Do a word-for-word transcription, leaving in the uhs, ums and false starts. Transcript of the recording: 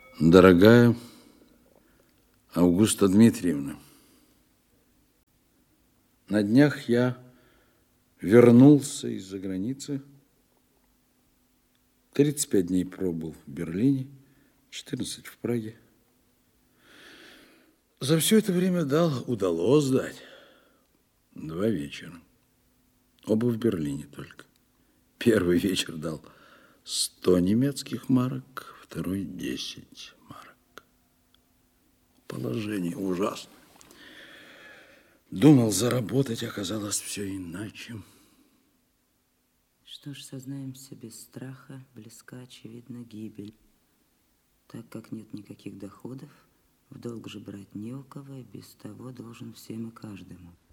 Дорогая Августа Дмитриевна, на днях я вернулся из-за границы. тридцать пять дней пробыл в Берлине, четырнадцать в Праге. За все это время дал, удалось дать два вечера. Оба в Берлине только. Первый вечер дал сто немецких марок, второй десять марок. Положение ужасное. Думал заработать, оказалось все иначе. Что ж, сознаемся, без страха близка, очевидно, гибель. Так как нет никаких доходов, в долг же брать не у кого, и без того должен всем и каждому.